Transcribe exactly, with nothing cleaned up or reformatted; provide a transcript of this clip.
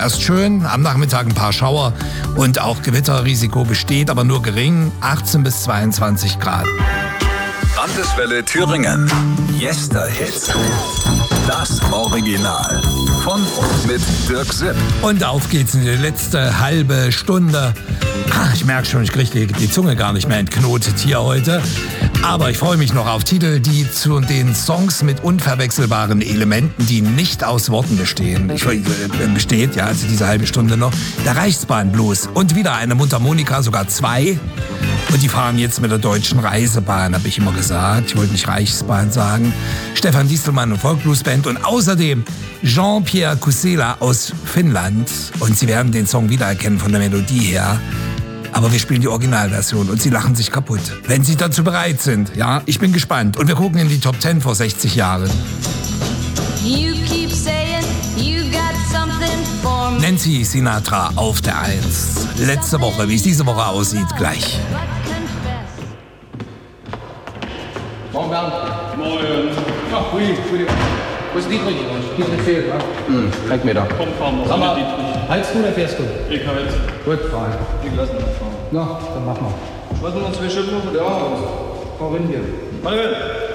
erst schön, am Nachmittag ein paar Schauer und auch Gewitterrisiko besteht, aber nur gering, achtzehn bis zweiundzwanzig Grad. Landeswelle Thüringen. Yesterhits. Das Original. Von und mit Dirk Sipp. Und auf geht's in die letzte halbe Stunde. Ach, ich merke schon, ich kriege die Zunge gar nicht mehr entknotet hier heute. Aber ich freue mich noch auf Titel, die zu den Songs mit unverwechselbaren Elementen, die nicht aus Worten bestehen. Ich, äh, besteht, ja, also diese halbe Stunde noch. Der Reichsbahnblues. Und wieder eine Mundharmonika, sogar zwei. Und die fahren jetzt mit der Deutschen Reisebahn, habe ich immer gesagt. Ich wollte nicht Reichsbahn sagen. Stefan Distelmann und Folkbluesband und außerdem Jean-Pierre Kusela aus Finnland. Und Sie werden den Song wiedererkennen von der Melodie her. Aber wir spielen die Originalversion und Sie lachen sich kaputt. Wenn Sie dazu bereit sind, ja, ich bin gespannt. Und wir gucken in die Top zehn vor sechzig Jahren. You keep saying you got something for me. Nancy Sinatra auf der eins. Letzte Woche, wie es diese Woche aussieht, gleich. Morgen Abend. Moin. Ach, hui, hui. Wo ist Dietrich? Dietrich fehlt, wa? Hm, weg mir da. Komm, fahren wir. Sag mal, haltst du oder fährst du? Ich kann jetzt. Gut, fahren. Wir lassen das fahren. Na, dann mach mal. Was sind noch zwei Schiffen? Ja, fahren wir. Mal hin.